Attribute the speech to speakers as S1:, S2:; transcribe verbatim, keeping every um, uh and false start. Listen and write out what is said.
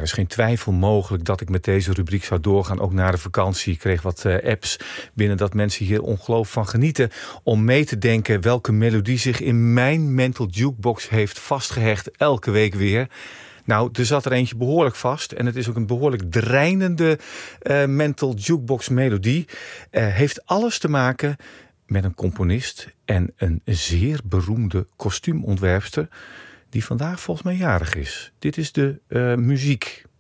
S1: er is geen twijfel mogelijk dat ik met deze rubriek zou doorgaan. Ook na de vakantie. Ik kreeg wat uh, apps binnen dat mensen hier ongelooflijk van genieten. Om mee te denken welke melodie zich in mijn mental jukebox heeft vastgehecht. Elke week weer. Nou, er zat er eentje behoorlijk vast. En het is ook een behoorlijk dreinende uh, mental jukebox melodie. Uh, heeft alles te maken met een componist en een zeer beroemde kostuumontwerpster die vandaag volgens mij jarig is. Dit is de uh, muziek